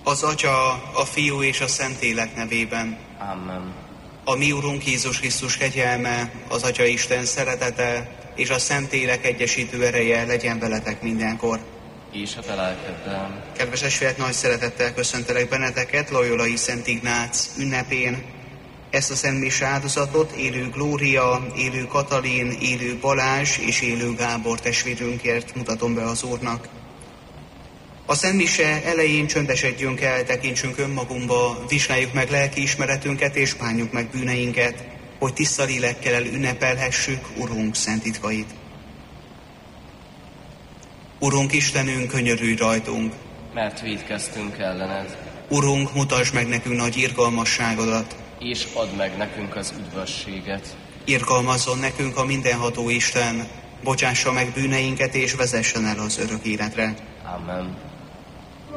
Az Atya, a Fiú és a Szentlélek nevében. Amen. A mi Urunk Jézus Krisztus kegyelme, az Atya Isten szeretete és a Szentlélek egyesítő ereje legyen veletek mindenkor. És a te lelkeddel. Kedves testvérek, nagy szeretettel köszöntelek benneteket Loyolai Szent Ignác ünnepén. Ezt a szentmise áldozatot élő Glória, élő Katalin, élő Balázs és élő Gábor testvérünkért mutatom be az Úrnak. A szentmise elején csöndesedjünk el, tekintsünk önmagunkba, vizsgáljuk meg lelkiismeretünket és bánjuk meg bűneinket, hogy tiszta lélekkel ünnepelhessük Urunk szent titkait. Urunk Istenünk, könyörülj rajtunk! Mert vétkeztünk ellened. Urunk, mutasd meg nekünk nagy irgalmasságodat! És add meg nekünk az üdvösséget. Irgalmazzon nekünk a mindenható Isten, bocsássa meg bűneinket és vezessen el az örök életre. Amen.